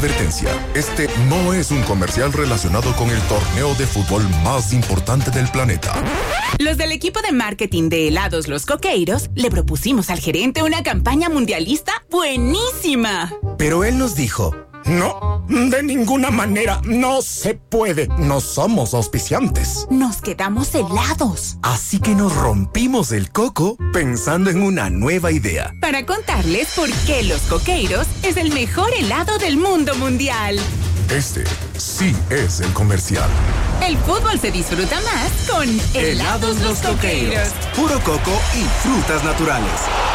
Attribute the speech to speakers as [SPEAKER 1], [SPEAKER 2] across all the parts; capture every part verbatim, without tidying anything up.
[SPEAKER 1] Advertencia, este no es un comercial relacionado con el torneo de fútbol más importante del planeta.
[SPEAKER 2] Los del equipo de marketing de helados Los Coqueiros le propusimos al gerente una campaña mundialista buenísima.
[SPEAKER 3] Pero él nos dijo: no, de ninguna manera, no se puede. No somos auspiciantes.
[SPEAKER 2] Nos quedamos helados.
[SPEAKER 3] Así que nos rompimos el coco pensando en una nueva idea.
[SPEAKER 2] Para contarles por qué Los Coqueiros es el mejor helado del mundo mundial.
[SPEAKER 1] Este sí es el comercial.
[SPEAKER 2] El fútbol se disfruta más con Helados Los Coqueiros.
[SPEAKER 3] Puro coco y frutas naturales.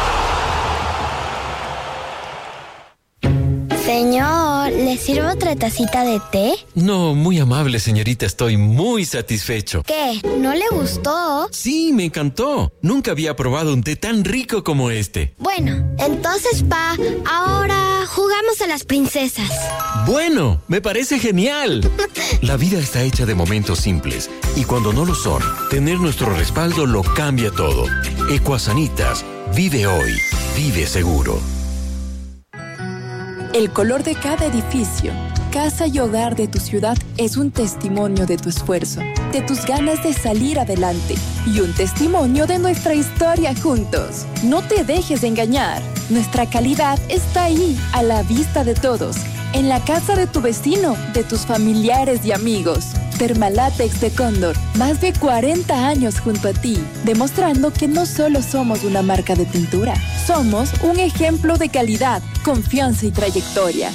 [SPEAKER 4] Señor, ¿le sirvo otra tacita de té?
[SPEAKER 5] No, muy amable, señorita. Estoy muy satisfecho.
[SPEAKER 4] ¿Qué? ¿No le gustó?
[SPEAKER 5] Sí, me encantó. Nunca había probado un té tan rico como este.
[SPEAKER 4] Bueno, entonces, pa, ahora jugamos a las princesas.
[SPEAKER 5] Bueno, me parece genial. La vida está hecha de momentos simples. Y cuando no lo son, tener nuestro respaldo lo cambia todo. Ecuasanitas. Vive hoy. Vive seguro.
[SPEAKER 6] El color de cada edificio, casa y hogar de tu ciudad es un testimonio de tu esfuerzo, de tus ganas de salir adelante y un testimonio de nuestra historia juntos. No te dejes de engañar. Nuestra calidad está ahí, a la vista de todos, en la casa de tu vecino, de tus familiares y amigos. Termalátex de Cóndor, más de cuarenta años junto a ti, demostrando que no solo somos una marca de pintura, somos un ejemplo de calidad, confianza y trayectoria.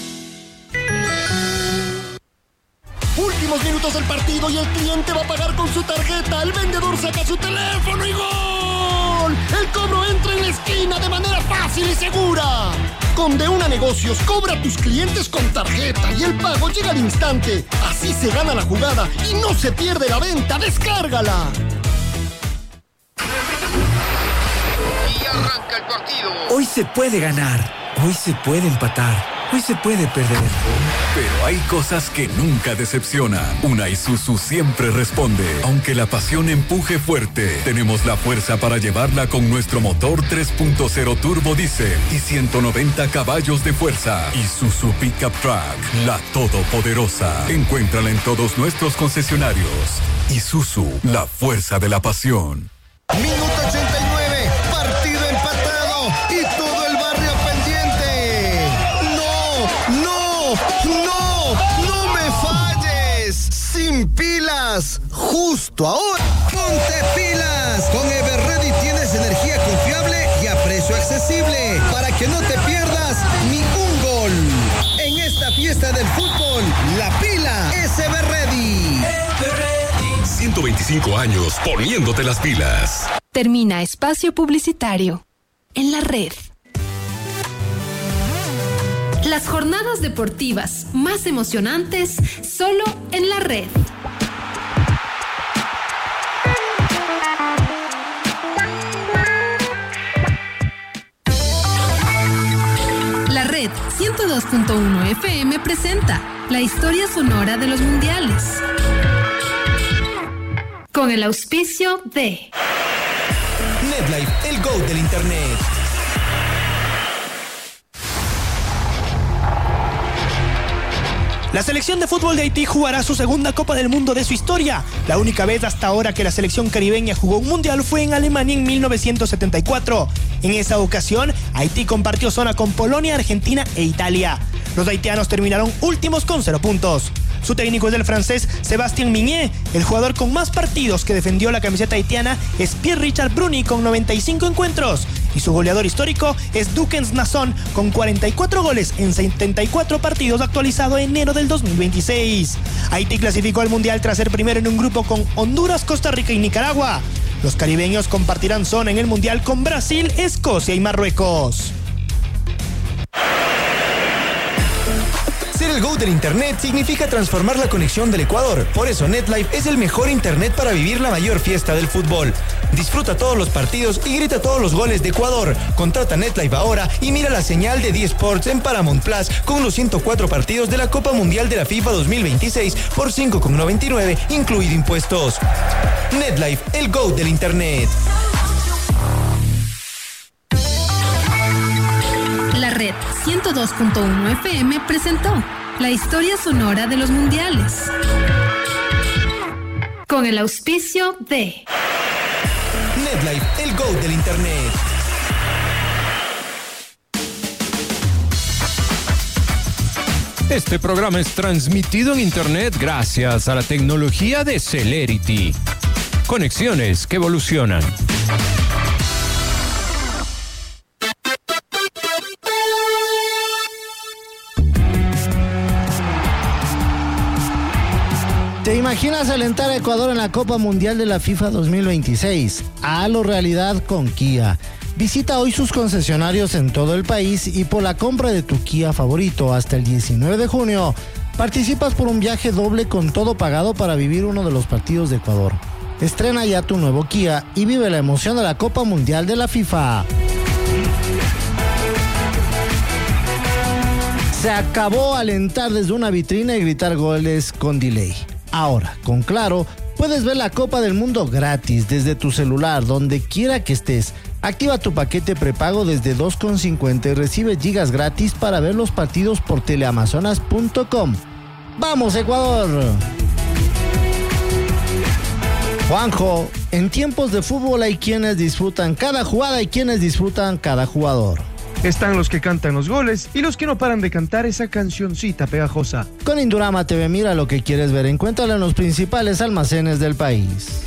[SPEAKER 7] Últimos minutos del partido y el cliente va a pagar con su tarjeta. El vendedor saca su teléfono y ¡gol! El cobro entra en la esquina de manera fácil y segura. Con De Una Negocios, cobra a tus clientes con tarjeta y el pago llega al instante. Así se gana la jugada y no se pierde la venta. ¡Descárgala!
[SPEAKER 8] Y arranca el partido.
[SPEAKER 9] Hoy se puede ganar, hoy se puede empatar, hoy se puede perder.
[SPEAKER 10] Pero hay cosas que nunca decepcionan. Una Isuzu siempre responde. Aunque la pasión empuje fuerte, tenemos la fuerza para llevarla con nuestro motor tres punto cero turbo diésel y ciento noventa caballos de fuerza. Isuzu Pickup Truck, la todopoderosa. Encuéntrala en todos nuestros concesionarios. Isuzu, la fuerza de la pasión.
[SPEAKER 7] Minuto ochenta y nueve, partido empatado y todo el barrio pendiente. ¡No, no, no, no me falles! ¡Sin pilas! ¡Justo ahora! ¡Ponte pilas! Con Everready tienes energía confiable y a precio accesible para que no te pierdas ni un gol. En esta fiesta del fútbol, la pila es Everready.
[SPEAKER 10] ciento veinticinco años poniéndote las pilas.
[SPEAKER 11] Termina espacio publicitario. En la red. Las jornadas deportivas más emocionantes solo en la red. La red ciento dos punto uno F M presenta la historia sonora de los mundiales. Con el auspicio de
[SPEAKER 3] NetLife, el GO del Internet.
[SPEAKER 12] La selección de fútbol de Haití jugará su segunda Copa del Mundo de su historia. La única vez hasta ahora que la selección caribeña jugó un mundial fue en Alemania en mil novecientos setenta y cuatro. En esa ocasión, Haití compartió zona con Polonia, Argentina e Italia. Los haitianos terminaron últimos con cero puntos. Su técnico es el francés Sébastien Migné. El jugador con más partidos que defendió la camiseta haitiana es Pierre-Richard Bruni con noventa y cinco encuentros. Y su goleador histórico es Dukens Nasson con cuarenta y cuatro goles en setenta y cuatro partidos, actualizado en enero del dos mil veintiséis. Haití clasificó al mundial tras ser primero en un grupo con Honduras, Costa Rica y Nicaragua. Los caribeños compartirán zona en el mundial con Brasil, Escocia y Marruecos.
[SPEAKER 3] Ser el GO del Internet significa transformar la conexión del Ecuador. Por eso NetLife es el mejor Internet para vivir la mayor fiesta del fútbol. Disfruta todos los partidos y grita todos los goles de Ecuador. Contrata NetLife ahora y mira la señal de D Sports en Paramount Plus con los ciento cuatro partidos de la Copa Mundial de la FIFA dos mil veintiséis por cinco con noventa y nueve, incluido impuestos. NetLife, el GO del Internet.
[SPEAKER 11] La red Red ciento dos punto uno F M presentó la historia sonora de los mundiales. Con el auspicio de
[SPEAKER 3] NetLife, el GOAT del Internet.
[SPEAKER 13] Este programa es transmitido en Internet gracias a la tecnología de Celerity. Conexiones que evolucionan.
[SPEAKER 14] ¿Te imaginas alentar a Ecuador en la Copa Mundial de la FIFA dos mil veintiséis? Hazlo realidad con Kia. Visita hoy sus concesionarios en todo el país y por la compra de tu Kia favorito hasta el diecinueve de junio, participas por un viaje doble con todo pagado para vivir uno de los partidos de Ecuador. Estrena ya tu nuevo Kia y vive la emoción de la Copa Mundial de la FIFA. Se acabó alentar desde una vitrina y gritar goles con delay. Ahora, con Claro, puedes ver la Copa del Mundo gratis desde tu celular, donde quiera que estés. Activa tu paquete prepago desde dos con cincuenta y recibe gigas gratis para ver los partidos por teleamazonas punto com. ¡Vamos, Ecuador! Juanjo, en tiempos de fútbol hay quienes disfrutan cada jugada y quienes disfrutan cada jugador.
[SPEAKER 15] Están los que cantan los goles y los que no paran de cantar esa cancioncita pegajosa.
[SPEAKER 14] Con Indurama T V mira lo que quieres ver. Encuéntralo en los principales almacenes del país.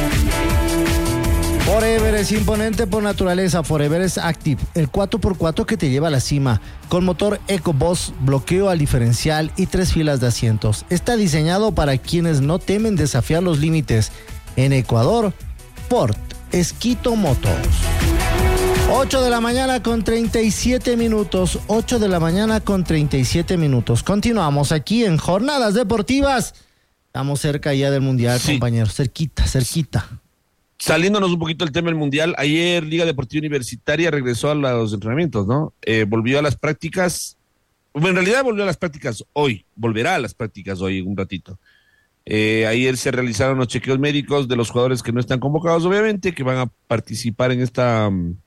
[SPEAKER 14] Forever es imponente por naturaleza. Forever es Active, el cuatro por cuatro que te lleva a la cima. Con motor EcoBoost, bloqueo al diferencial y tres filas de asientos. Está diseñado para quienes no temen desafiar los límites. En Ecuador, Ford Esquito Motors. ocho de la mañana con treinta y siete minutos. ocho de la mañana con treinta y siete minutos. Continuamos aquí en Jornadas Deportivas. Estamos cerca ya del Mundial, sí, compañeros. Cerquita, cerquita.
[SPEAKER 16] Saliéndonos un poquito del tema del Mundial, ayer Liga Deportiva Universitaria regresó a los entrenamientos, ¿no? Eh, volvió a las prácticas. Bueno, en realidad volvió a las prácticas hoy. Volverá a las prácticas hoy un ratito. Eh, ayer se realizaron los chequeos médicos de los jugadores que no están convocados, obviamente, que van a participar en esta...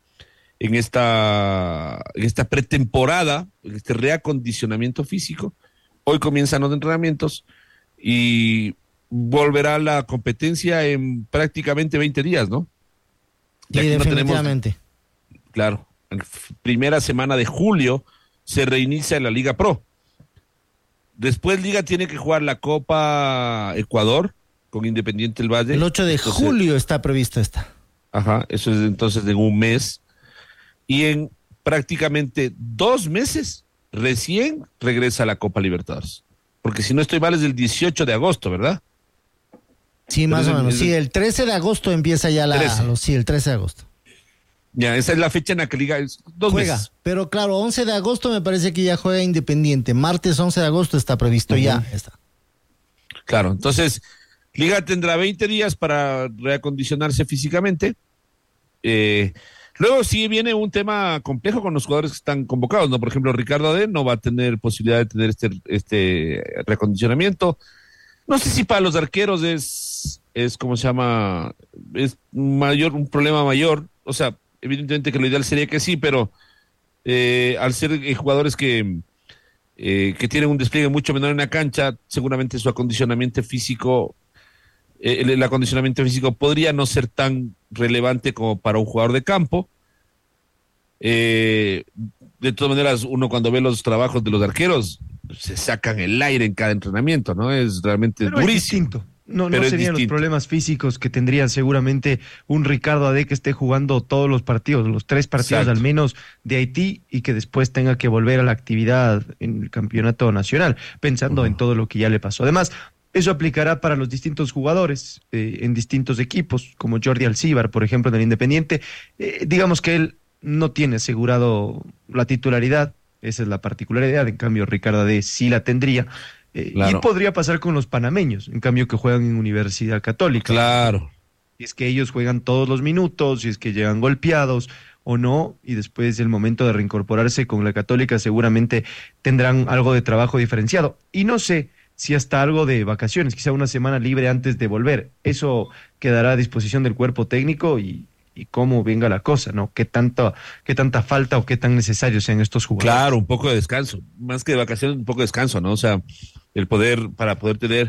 [SPEAKER 16] en esta, en esta pretemporada, en este reacondicionamiento físico. Hoy comienzan los entrenamientos y volverá la competencia en prácticamente veinte días, ¿no?
[SPEAKER 14] Sí, definitivamente.
[SPEAKER 16] No tenemos, claro, en primera semana de julio se reinicia la Liga Pro. Después Liga tiene que jugar la Copa Ecuador con Independiente del Valle.
[SPEAKER 14] El ocho de julio está prevista esta.
[SPEAKER 16] Ajá, eso es entonces en un mes. Y en prácticamente dos meses recién regresa a la Copa Libertadores. Porque si no estoy mal es el dieciocho de agosto, ¿verdad?
[SPEAKER 14] Sí, más Entonces, o menos. Sí, el trece de agosto empieza ya la... trece. Sí, el trece de agosto.
[SPEAKER 16] Ya, esa es la fecha en la que Liga es dos
[SPEAKER 14] juega,
[SPEAKER 16] meses.
[SPEAKER 14] Pero claro, once de agosto me parece que ya juega Independiente. Martes once de agosto está previsto, uh-huh. ya está.
[SPEAKER 16] Claro, entonces Liga tendrá veinte días para reacondicionarse físicamente. Eh... Luego sí viene un tema complejo con los jugadores que están convocados, ¿no? Por ejemplo, Ricardo Ade no va a tener posibilidad de tener este, este reacondicionamiento. No sé si para los arqueros es, es ¿cómo se llama? Es mayor, un problema mayor. O sea, evidentemente que lo ideal sería que sí, pero eh, al ser eh, jugadores que, eh, que tienen un despliegue mucho menor en la cancha, seguramente su acondicionamiento físico... El, el acondicionamiento físico podría no ser tan relevante como para un jugador de campo. Eh, de todas maneras, uno cuando ve los trabajos de los arqueros, se sacan el aire en cada entrenamiento, ¿no? Es realmente
[SPEAKER 15] Pero
[SPEAKER 16] durísimo.
[SPEAKER 15] Es distinto. No, no serían los problemas físicos que tendría seguramente un Ricardo Ade que esté jugando todos los partidos, los tres partidos Exacto. al menos de Haití y que después tenga que volver a la actividad en el campeonato nacional, pensando uh-huh. en todo lo que ya le pasó. Además, eso aplicará para los distintos jugadores eh, en distintos equipos, como Jordi Alcíbar, por ejemplo, en el Independiente. Eh, digamos que él no tiene asegurado la titularidad, esa es la particularidad, en cambio Ricardo Ade sí la tendría. Eh, claro. Y podría pasar con los panameños, en cambio que juegan en Universidad Católica.
[SPEAKER 16] Claro.
[SPEAKER 15] Si es que ellos juegan todos los minutos, si es que llegan golpeados o no, y después del momento de reincorporarse con la Católica seguramente tendrán algo de trabajo diferenciado. Y no sé si hasta algo de vacaciones, quizá una semana libre antes de volver. Eso quedará a disposición del cuerpo técnico y, y cómo venga la cosa, ¿no? Qué tanto, qué tanta falta o qué tan necesarios sean estos jugadores.
[SPEAKER 16] Claro, un poco de descanso, más que de vacaciones, un poco de descanso, ¿no? O sea, el poder, para poder tener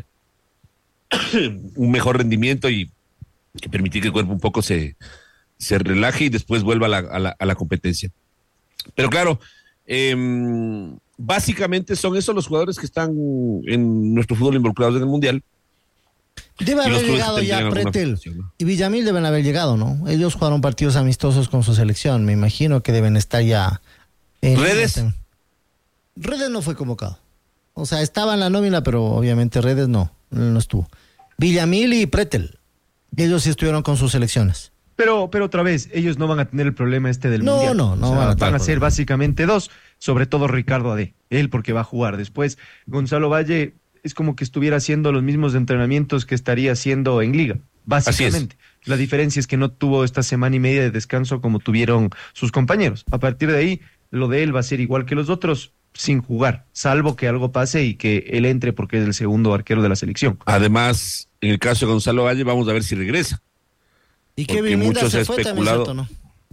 [SPEAKER 16] un mejor rendimiento y, y permitir que el cuerpo un poco se, se relaje y después vuelva a la, a la, a la competencia. Pero claro, eh, básicamente son esos los jugadores que están en nuestro fútbol involucrados en el Mundial.
[SPEAKER 14] Debe haber llegado ya Pretel, ¿no? Y Villamil deben haber llegado, ¿no? Ellos jugaron partidos amistosos con su selección, me imagino que deben estar ya en
[SPEAKER 16] ¿Redes?
[SPEAKER 14] Redes no fue convocado. O sea, estaba en la nómina, pero obviamente Redes no, no estuvo. Villamil y Pretel, ellos sí estuvieron con sus selecciones.
[SPEAKER 15] Pero, pero otra vez, ellos no van a tener el problema este del
[SPEAKER 14] no,
[SPEAKER 15] Mundial.
[SPEAKER 14] No, no,
[SPEAKER 15] o sea,
[SPEAKER 14] van a,
[SPEAKER 15] van a ser básicamente dos, sobre todo Ricardo Ade, él porque va a jugar. Después, Gonzalo Valle es como que estuviera haciendo los mismos entrenamientos que estaría haciendo en Liga, básicamente. La diferencia es que no tuvo esta semana y media de descanso como tuvieron sus compañeros. A partir de ahí, lo de él va a ser igual que los otros, sin jugar, salvo que algo pase y que él entre porque es el segundo arquero de la selección.
[SPEAKER 16] Además, en el caso de Gonzalo Valle, vamos a ver si regresa.
[SPEAKER 14] Y Kevin Minda se fue también, ¿cierto, no?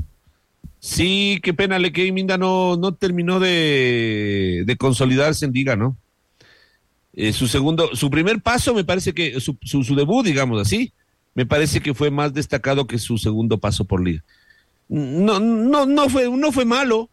[SPEAKER 16] Sí, qué pena, le Kevin Minda no, no terminó de, de consolidarse en Liga, ¿no? Eh, su segundo, su primer paso me parece que, su, su, su debut, digamos así, me parece que fue más destacado que su segundo paso por Liga. No, no, no fue, no fue malo,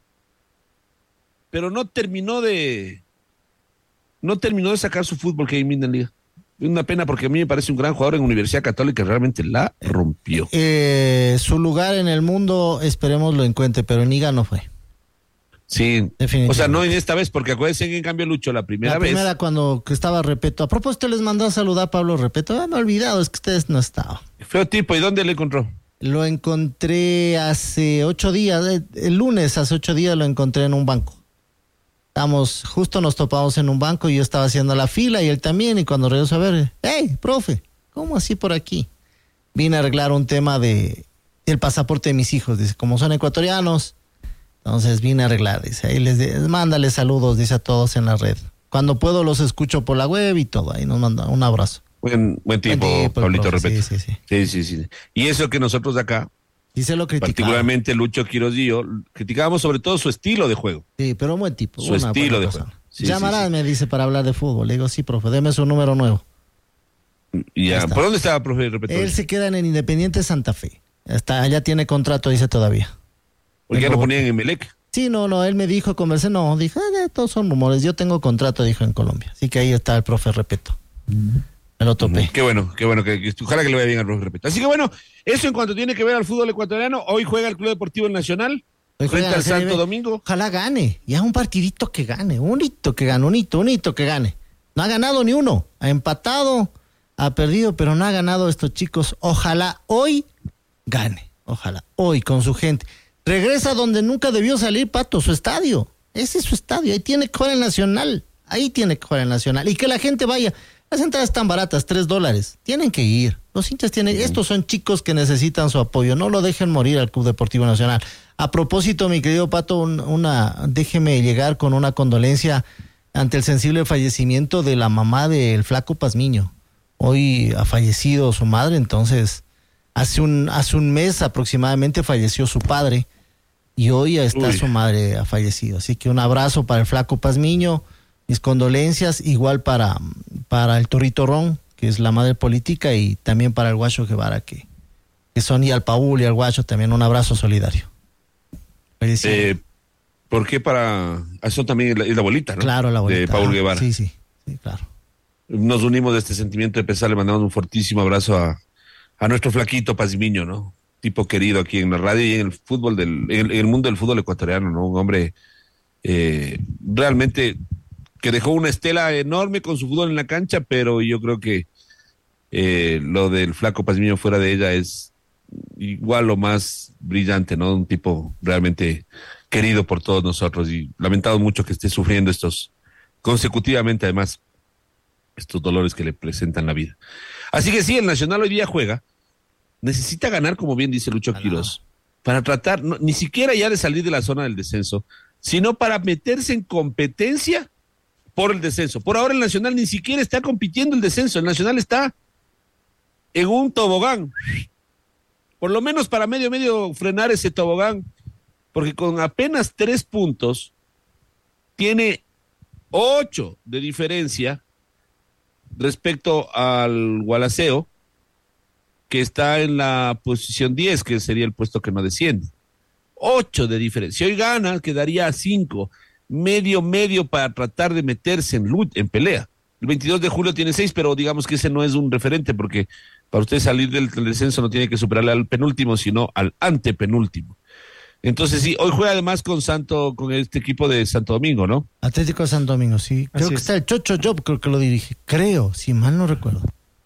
[SPEAKER 16] pero no terminó de, no terminó de sacar su fútbol Kevin Minda en Liga. Una pena porque a mí me parece un gran jugador en Universidad Católica, realmente la rompió.
[SPEAKER 14] Eh, su lugar en el mundo, esperemos lo encuentre, pero en Liga no fue.
[SPEAKER 16] Sí, o sea, no en esta vez, porque acuérdense que en cambio Lucho la primera vez. La
[SPEAKER 14] primera
[SPEAKER 16] vez,
[SPEAKER 14] cuando estaba Repeto. A propósito, les mandó a saludar a Pablo Repeto. Ah, me he olvidado, es que ustedes no estaban.
[SPEAKER 16] Feo tipo, ¿y dónde lo encontró?
[SPEAKER 14] Lo encontré hace ocho días, el lunes hace ocho días lo encontré en un banco. Estamos, justo nos topamos en un banco y yo estaba haciendo la fila y él también, y cuando regresó a ver, hey, profe, ¿cómo así por aquí? Vine a arreglar un tema de el pasaporte de mis hijos, dice, como son ecuatorianos, entonces vine a arreglar, dice, ahí les de, mándale saludos, dice a todos en la red. Cuando puedo los escucho por la web y todo, ahí nos manda un abrazo.
[SPEAKER 16] Buen, buen tipo, buen tipo Pablito Repeto.
[SPEAKER 14] Sí, sí, sí.
[SPEAKER 16] Sí, sí, sí. Y eso que nosotros de acá,
[SPEAKER 14] sí se lo criticaba.
[SPEAKER 16] Particularmente Lucho Quiroz y yo, criticábamos sobre todo su estilo de juego.
[SPEAKER 14] Sí, pero un buen tipo.
[SPEAKER 16] Su estilo de juego.
[SPEAKER 14] Sí, Llamará, sí, sí. me dice, para hablar de fútbol. Le digo, sí, profe, deme su número nuevo.
[SPEAKER 16] Ya. ¿Por dónde estaba, profe? Repeto.
[SPEAKER 14] Él se queda en el Independiente Santa Fe. Hasta allá tiene contrato, dice todavía.
[SPEAKER 16] Porque ya lo ponían en Emelec.
[SPEAKER 14] Sí, no, no, él me dijo, conversé, no, dije, eh, todos son rumores, yo tengo contrato, dijo, en Colombia. Así que ahí está el profe Repeto. Uh-huh. Me lo topé.
[SPEAKER 16] Uh-huh. Qué bueno, qué bueno, que, que, ojalá que le vaya bien al profe Repeto. Así que bueno, eso en cuanto tiene que ver al fútbol ecuatoriano, hoy juega el Club Deportivo El Nacional, hoy frente al Santo Domingo.
[SPEAKER 14] Ojalá gane, ya un partidito que gane, un hito que gane, un hito, un hito que gane. No ha ganado ni uno, ha empatado, ha perdido, pero no ha ganado estos chicos. Ojalá hoy gane, ojalá, hoy con su gente. Regresa donde nunca debió salir, Pato, su estadio. Ese es su estadio, ahí tiene que jugar el Nacional, ahí tiene que jugar el Nacional. Y que la gente vaya, las entradas están baratas, tres dólares, tienen que ir. Los hinchas tienen, uh-huh. Estos son chicos que necesitan su apoyo, no lo dejen morir al Club Deportivo Nacional. A propósito, mi querido Pato, un, una, déjeme llegar con una condolencia ante el sensible fallecimiento de la mamá del Flaco Pazmiño. Hoy ha fallecido su madre, entonces... Hace un, hace un mes aproximadamente falleció su padre y hoy está Uy. su madre ha fallecido. Así que un abrazo para el Flaco Pazmiño, mis condolencias, igual para, para el Torrito Ron, que es la madre política, y también para el Guacho Guevara, que, que son, y al Paul y al Guacho también un abrazo solidario.
[SPEAKER 16] Eh, ¿Por qué para...? Eso también es la, es la abuelita, ¿no?
[SPEAKER 14] Claro, la abuelita.
[SPEAKER 16] De Paul Guevara.
[SPEAKER 14] Sí, sí, sí, claro.
[SPEAKER 16] Nos unimos de este sentimiento de pesar, le mandamos un fortísimo abrazo a a nuestro flaquito Pazmiño, ¿no? Tipo querido aquí en la radio y en el fútbol, del, en el, en el mundo del fútbol ecuatoriano, ¿no? Un hombre eh, realmente que dejó una estela enorme con su fútbol en la cancha, pero yo creo que eh, lo del flaco Pazmiño fuera de ella es igual lo más brillante, ¿no? Un tipo realmente querido por todos nosotros y lamentado mucho que esté sufriendo estos, consecutivamente además, estos dolores que le presentan la vida. Así que sí, el Nacional hoy día juega, necesita ganar, como bien dice Lucho Quiroz, para tratar, no, ni siquiera ya de salir de la zona del descenso, sino para meterse en competencia por el descenso. Por ahora el Nacional ni siquiera está compitiendo el descenso, el Nacional está en un tobogán, por lo menos para medio, medio frenar ese tobogán, porque con apenas tres puntos tiene ocho de diferencia respecto al Gualaceo, que está en la posición diez, que sería el puesto que no desciende. Ocho de diferencia. Si hoy gana, quedaría a cinco. Medio, medio para tratar de meterse en, en pelea. El veintidós de julio tiene seis, pero digamos que ese no es un referente, porque para usted salir del, del descenso no tiene que superarle al penúltimo, sino al antepenúltimo. Entonces sí, hoy juega además con Santo, con este equipo de Santo Domingo, ¿no?
[SPEAKER 14] Atlético de Santo Domingo, sí. Creo
[SPEAKER 15] Así
[SPEAKER 14] que
[SPEAKER 15] es.
[SPEAKER 14] está el Chocho Job, creo que lo dirige. Creo, si mal no recuerdo.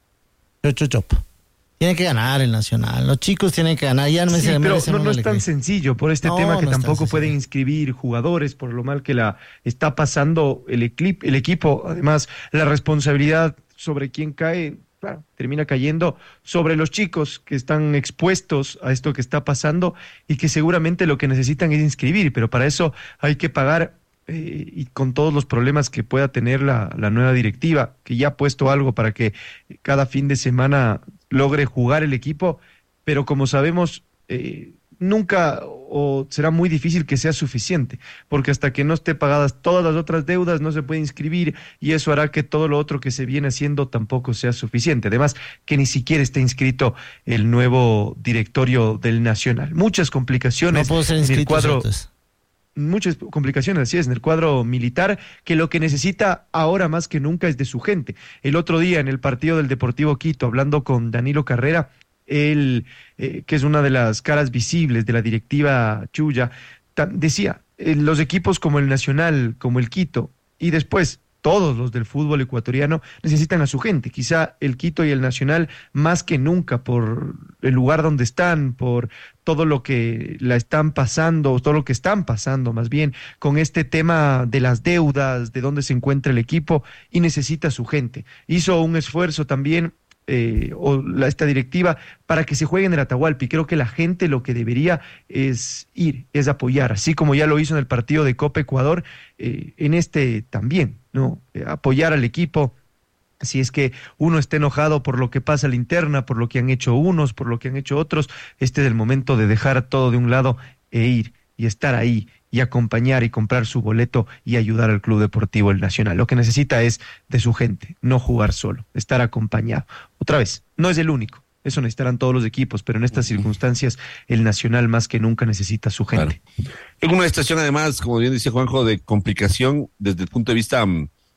[SPEAKER 14] Chocho Job. Tiene que ganar el Nacional. Los chicos tienen que ganar. Ya no me
[SPEAKER 15] Sí,
[SPEAKER 14] se
[SPEAKER 15] pero
[SPEAKER 14] merecen
[SPEAKER 15] no,
[SPEAKER 14] una
[SPEAKER 15] no es tan
[SPEAKER 14] alegría.
[SPEAKER 15] sencillo por este
[SPEAKER 14] No,
[SPEAKER 15] tema que
[SPEAKER 14] no es tan
[SPEAKER 15] tampoco
[SPEAKER 14] sencillo.
[SPEAKER 15] pueden inscribir jugadores por lo mal que la está pasando el, eclip- el equipo. Además, la responsabilidad sobre quién cae, claro, termina cayendo sobre los chicos que están expuestos a esto que está pasando y que seguramente lo que necesitan es inscribir, pero para eso hay que pagar. Eh, y con todos los problemas que pueda tener la, la nueva directiva, que ya ha puesto algo para que cada fin de semana logre jugar el equipo, pero como sabemos, eh, nunca o será muy difícil que sea suficiente, porque hasta que no esté pagadas todas las otras deudas no se puede inscribir y eso hará que todo lo otro que se viene haciendo tampoco sea suficiente. Además, que ni siquiera está inscrito el nuevo directorio del Nacional. Muchas complicaciones
[SPEAKER 14] No puedo ser
[SPEAKER 15] en el
[SPEAKER 14] inscrito,
[SPEAKER 15] cuadro.
[SPEAKER 14] entonces.
[SPEAKER 15] Muchas complicaciones, así es, en el cuadro militar, que lo que necesita ahora más que nunca es de su gente. El otro día en el partido del Deportivo Quito, hablando con Danilo Carrera, él, eh, que es una de las caras visibles de la directiva Chuya, ta- decía, eh, los equipos como el Nacional, como el Quito, y después todos los del fútbol ecuatoriano necesitan a su gente. Quizá el Quito y el Nacional más que nunca por el lugar donde están, por todo lo que la están pasando, todo lo que están pasando más bien con este tema de las deudas, de dónde se encuentra el equipo y necesita a su gente. Hizo un esfuerzo también eh, o la, esta directiva para que se juegue en el Atahualpa y creo que la gente lo que debería es ir, es apoyar, así como ya lo hizo en el partido de Copa Ecuador, eh, en este también, ¿no? Eh, apoyar al equipo. Si es que uno está enojado por lo que pasa a la interna, por lo que han hecho unos, por lo que han hecho otros, este es el momento de dejar todo de un lado e ir y estar ahí y acompañar y comprar su boleto y ayudar al Club Deportivo El Nacional. Lo que necesita es de su gente, no jugar solo, estar acompañado. Otra vez, no es el único, eso necesitarán todos los equipos, pero en estas circunstancias el Nacional más que nunca necesita a su gente.
[SPEAKER 16] Claro. Es una estación además, como bien dice Juanjo, de complicación desde el punto de vista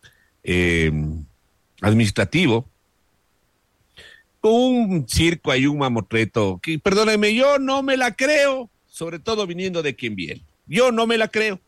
[SPEAKER 16] eh, administrativo, con un circo hay un mamotreto, que perdónenme, yo no me la creo, sobre todo viniendo de quien viene. Yo no me la creo.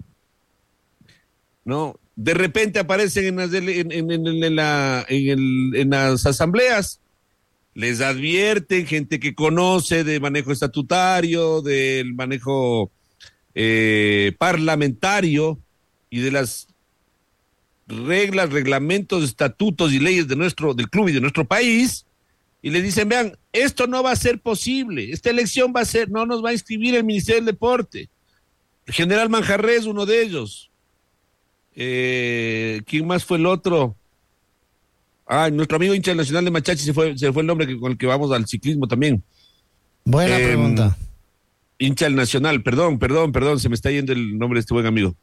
[SPEAKER 16] No, de repente aparecen en las, en, en, en, en la, en, el, en las asambleas, les advierten gente que conoce de manejo estatutario, del manejo eh, parlamentario y de las reglas, reglamentos, estatutos y leyes de nuestro, del club y de nuestro país, y le dicen, vean, esto no va a ser posible, esta elección va a ser, no nos va a inscribir el Ministerio del Deporte. El general Manjarres, uno de ellos. Eh, ¿Quién más fue el otro? Ah, nuestro amigo hincha nacional de Machachi, se fue, se fue el nombre que, con el que vamos al ciclismo también.
[SPEAKER 14] Buena
[SPEAKER 16] eh,
[SPEAKER 14] pregunta.
[SPEAKER 16] Hincha del Nacional, perdón, perdón, perdón, se me está yendo el nombre de este buen amigo.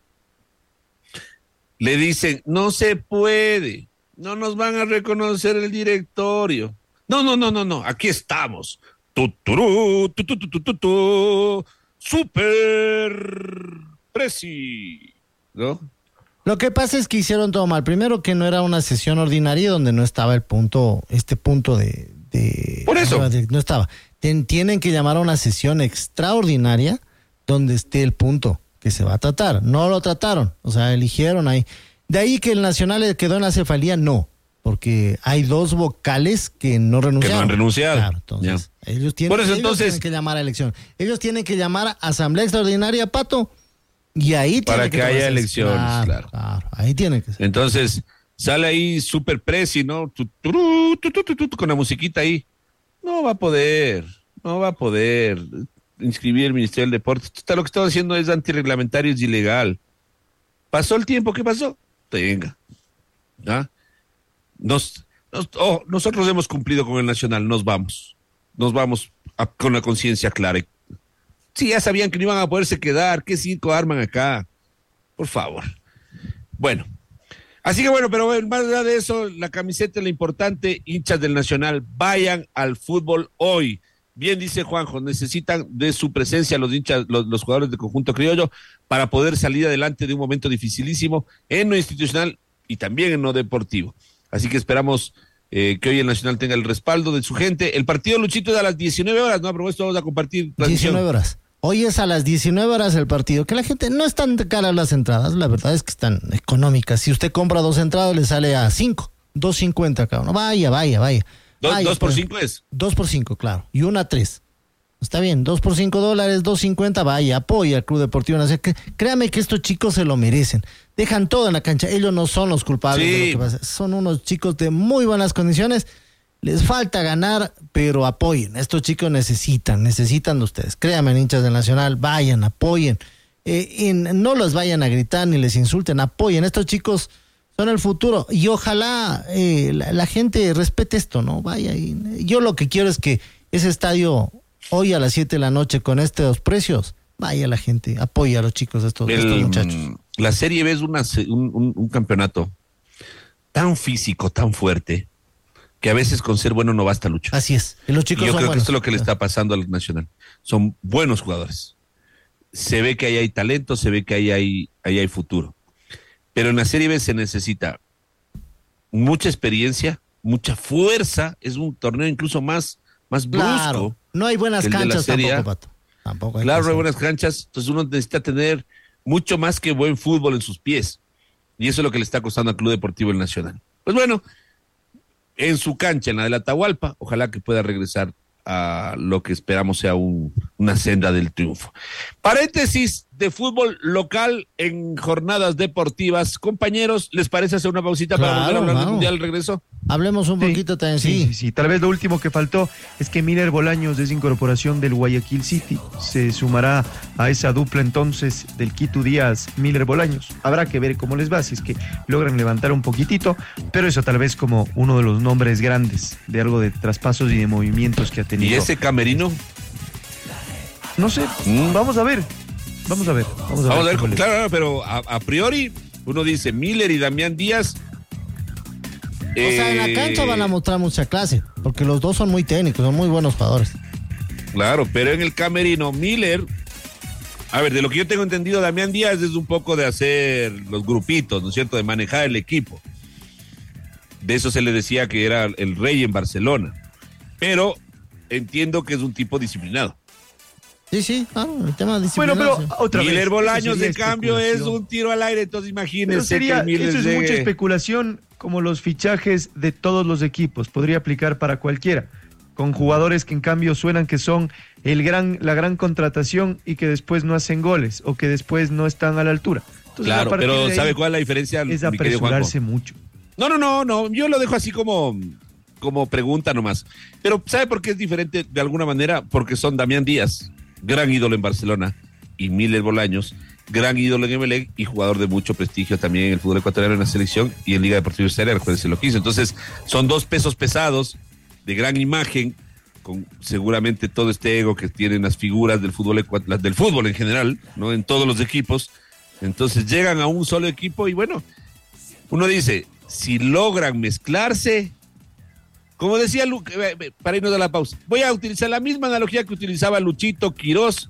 [SPEAKER 16] Le dicen, no se puede, no nos van a reconocer el directorio. No, no, no, no, no, aquí estamos. Tuturú, tu, tu, tu, tu, tu, tu, super presi, ¿no?
[SPEAKER 14] Lo que pasa es que hicieron todo mal. Primero que no era una sesión ordinaria donde no estaba el punto, este punto de... de
[SPEAKER 16] Por eso.
[SPEAKER 14] De, no estaba. Ten, tienen que llamar a una sesión extraordinaria donde esté el punto que se va a tratar. No lo trataron, o sea, eligieron ahí. De ahí que el Nacional quedó en la cefalía, no, porque hay dos vocales que no renunciaron.
[SPEAKER 16] Que no han renunciado.
[SPEAKER 14] Claro, entonces,
[SPEAKER 16] ya.
[SPEAKER 14] ellos, tienen,
[SPEAKER 16] Por eso,
[SPEAKER 14] ellos
[SPEAKER 16] entonces,
[SPEAKER 14] tienen que llamar a elección. Ellos tienen que llamar a asamblea extraordinaria, Pato, y ahí
[SPEAKER 16] para
[SPEAKER 14] tiene
[SPEAKER 16] que,
[SPEAKER 14] que
[SPEAKER 16] haya
[SPEAKER 14] tomarse-
[SPEAKER 16] elecciones,
[SPEAKER 14] claro,
[SPEAKER 16] claro.
[SPEAKER 14] claro, ahí tiene que ser.
[SPEAKER 16] Entonces, sale ahí super presi, ¿no? Tu, turú, tu, tu, tu, tu, con la musiquita ahí. No va a poder, no va a poder inscribir el Ministerio del Deporte. Está, lo que estaba haciendo es antirreglamentario, es ilegal. Pasó el tiempo, ¿qué pasó? Venga. ¿Ah? Nos, nos, oh, nosotros hemos cumplido con el Nacional, nos vamos. Nos vamos a, con la conciencia clara. Sí, ya sabían que no iban a poderse quedar. ¿Qué cinco arman acá? Por favor. Bueno. Así que bueno, pero más allá de eso, la camiseta es lo importante. Hinchas del Nacional, vayan al fútbol hoy. Bien dice Juanjo, necesitan de su presencia los hinchas, los, los jugadores del conjunto criollo para poder salir adelante de un momento dificilísimo en lo institucional y también en lo deportivo. Así que esperamos eh, que hoy el Nacional tenga el respaldo de su gente. El partido, Luchito, es a las diecinueve horas, ¿no? A propósito, vamos a compartir transmisión.
[SPEAKER 14] diecinueve horas. Hoy es a las diecinueve horas el partido, que la gente no es tan cara las entradas, la verdad es que están económicas. Si usted compra dos entradas, le sale a cinco, dos cincuenta cada uno. Vaya, vaya, vaya.
[SPEAKER 16] ¿Dos,
[SPEAKER 14] vaya,
[SPEAKER 16] dos por cinco es?
[SPEAKER 14] Dos por cinco, claro. Y una a tres. Está bien, dos por cinco dólares, dos cincuenta, vaya, apoya al Club Deportivo Nacional. Créame que estos chicos se lo merecen. Dejan todo en la cancha. Ellos no son los culpables
[SPEAKER 16] sí.
[SPEAKER 14] de lo que pasa. Son unos chicos de muy buenas condiciones. Les falta ganar, pero apoyen. Estos chicos necesitan, necesitan de ustedes. Créanme, hinchas del Nacional, vayan, apoyen. Eh, en, no los vayan a gritar ni les insulten, apoyen. Estos chicos son el futuro y ojalá eh, la, la gente respete esto, ¿no? Vaya. Y, yo lo que quiero es que ese estadio, hoy a las siete de la noche, con estos precios, vaya la gente, apoya a los chicos, estos,
[SPEAKER 16] el,
[SPEAKER 14] estos muchachos.
[SPEAKER 16] La Serie B es una, un, un, un campeonato tan físico, tan fuerte, que a veces con ser bueno no basta, Lucho.
[SPEAKER 14] Así es. Y los chicos
[SPEAKER 16] y yo
[SPEAKER 14] son
[SPEAKER 16] creo
[SPEAKER 14] buenos.
[SPEAKER 16] que esto es lo que le está pasando al Nacional. Son buenos jugadores. Se ve que ahí hay talento, se ve que ahí hay, ahí hay futuro. Pero en la Serie B se necesita mucha experiencia, mucha fuerza. Es un torneo incluso más, más brusco.
[SPEAKER 14] Claro. No hay buenas canchas tampoco, Pato. Tampoco hay
[SPEAKER 16] claro, no hay buenas canchas. Entonces uno necesita tener mucho más que buen fútbol en sus pies. Y eso es lo que le está costando al Club Deportivo El Nacional. Pues bueno, en su cancha, en la de la Atahualpa, ojalá que pueda regresar a lo que esperamos sea un, una senda del triunfo. Paréntesis de fútbol local en jornadas deportivas. Compañeros, ¿les parece hacer una pausita claro, para volver a hablar claro. del Mundial al regreso?
[SPEAKER 14] Hablemos un sí, poquito también, sí.
[SPEAKER 15] Sí, sí, sí. Tal vez lo último que faltó es que Miller Bolaños es incorporación del Guayaquil City. Se sumará a esa dupla entonces del Quito Díaz, Miller Bolaños. Habrá que ver cómo les va, si es que logran levantar un poquitito, pero eso tal vez como uno de los nombres grandes de algo de traspasos y de movimientos que ha tenido.
[SPEAKER 16] ¿Y ese camerino?
[SPEAKER 15] No sé, mm. vamos a ver. Vamos a ver. Vamos a
[SPEAKER 16] vamos
[SPEAKER 15] ver,
[SPEAKER 16] a ver claro, pero a, a priori uno dice Miller y Damián Díaz.
[SPEAKER 14] O eh... sea, en la cancha van a mostrar mucha clase, porque los dos son muy técnicos, son muy buenos jugadores.
[SPEAKER 16] Claro, pero en el camerino, Miller, a ver, de lo que yo tengo entendido, Damián Díaz es un poco de hacer los grupitos, ¿no es cierto?, de manejar el equipo. De eso se le decía que era el rey en Barcelona. Pero entiendo que es un tipo disciplinado.
[SPEAKER 14] Sí, sí, claro, el tema de disciplina.
[SPEAKER 15] Bueno, pero otra
[SPEAKER 16] Miller
[SPEAKER 15] vez,
[SPEAKER 16] Bolaños, de cambio, es un tiro al aire, entonces imagínense
[SPEAKER 15] sería,
[SPEAKER 16] que Miller
[SPEAKER 15] eso es
[SPEAKER 16] llegue...
[SPEAKER 15] mucha especulación, como los fichajes de todos los equipos, podría aplicar para cualquiera, con jugadores que en cambio suenan que son el gran, la gran contratación y que después no hacen goles, o que después no están a la altura. Entonces,
[SPEAKER 16] claro, pero ¿sabe cuál es la diferencia?
[SPEAKER 15] Es apresurarse mucho.
[SPEAKER 16] No, no, no, no, yo lo dejo así como... como pregunta nomás. Pero ¿sabe por qué es diferente de alguna manera? Porque son Damián Díaz, gran ídolo en Barcelona, y Miller Bolaños, gran ídolo en Emelec y jugador de mucho prestigio también en el fútbol ecuatoriano en la selección y en Liga Deportiva Universitaria, recuérdense lo que hizo. Entonces, son dos pesos pesados de gran imagen, con seguramente todo este ego que tienen las figuras del fútbol, las del fútbol en general, ¿no? En todos los equipos. Entonces, llegan a un solo equipo y bueno, uno dice, si logran mezclarse... Como decía Luke, para irnos a la pausa, voy a utilizar la misma analogía que utilizaba Luchito Quirós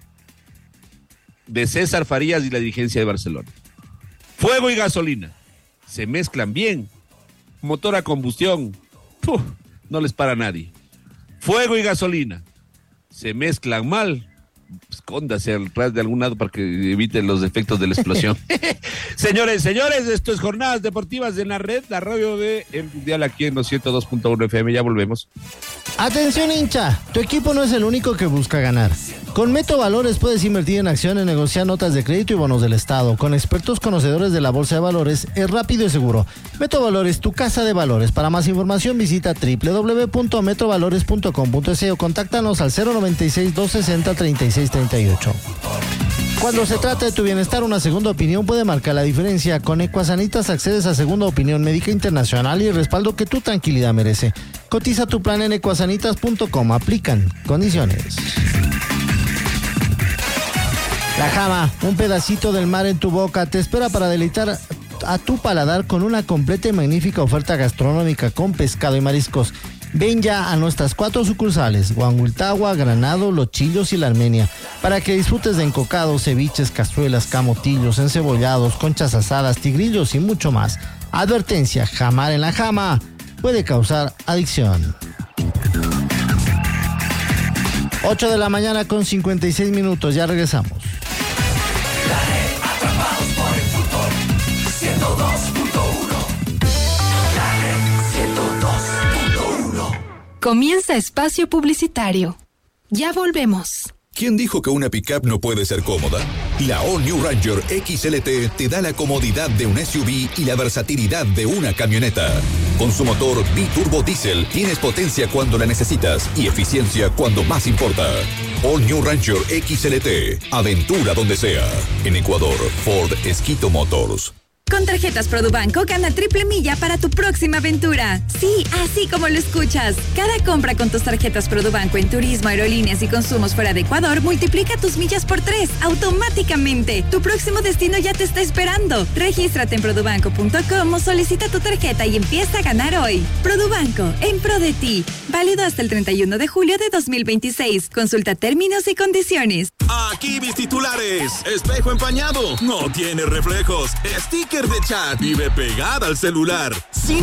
[SPEAKER 16] de César Farías y la dirigencia de Barcelona. Fuego y gasolina se mezclan bien. Motor a combustión, ¡puf!, no les para a nadie. Fuego y gasolina se mezclan mal. Escóndase atrás de algún lado para que eviten los efectos de la explosión. Señores, señores, esto es Jornadas Deportivas en la Red, la radio de El Mundial aquí en los ciento dos punto uno F M. Ya volvemos.
[SPEAKER 14] Atención, hincha, tu equipo no es el único que busca ganar. Con Meto Valores puedes invertir en acciones, negociar notas de crédito y bonos del Estado. Con expertos conocedores de la Bolsa de Valores, es rápido y seguro. Meto Valores, tu casa de valores. Para más información visita doble u doble u doble u punto metrovalores punto com punto es o contáctanos al cero noventa y seis, doscientos sesenta, treinta y seis treinta y ocho. Cuando se trata de tu bienestar, una segunda opinión puede marcar la diferencia. Con Equasanitas accedes a segunda opinión médica internacional y el respaldo que tu tranquilidad merece. Cotiza tu plan en equasanitas punto com. Aplican condiciones. La Jama, un pedacito del mar en tu boca, te espera para deleitar a tu paladar con una completa y magnífica oferta gastronómica con pescado y mariscos. Ven ya a nuestras cuatro sucursales, Huanhuiltagua, Granado, Los Chillos y La Armenia, para que disfrutes de encocados, ceviches, cazuelas, camotillos, encebollados, conchas asadas, tigrillos y mucho más. Advertencia, jamar en la Jama puede causar adicción. ocho de la mañana con cincuenta y seis minutos, ya regresamos.
[SPEAKER 17] Atrapados por el fútbol, ciento dos punto uno. La red ciento dos punto uno.
[SPEAKER 11] Comienza espacio publicitario. Ya volvemos.
[SPEAKER 18] ¿Quién dijo que una pickup no puede ser cómoda? La All New Ranger X L T te da la comodidad de un S U V y la versatilidad de una camioneta. Con su motor biturbo diésel tienes potencia cuando la necesitas y eficiencia cuando más importa. All New Ranger X L T, aventura donde sea. En Ecuador, Ford Esquito Motors.
[SPEAKER 19] Con tarjetas Produbanco gana triple milla para tu próxima aventura. Sí, así como lo escuchas. Cada compra con tus tarjetas Produbanco en turismo, aerolíneas y consumos fuera de Ecuador multiplica tus millas por tres automáticamente. Tu próximo destino ya te está esperando. Regístrate en produbanco punto com o solicita tu tarjeta y empieza a ganar hoy. Produbanco, en pro de ti. Válido hasta el treinta y uno de julio de dos mil veintiséis. Consulta términos y condiciones.
[SPEAKER 20] Aquí mis titulares. Espejo empañado. No tiene reflejos. Sticker de chat. Vive pegada al celular. Sin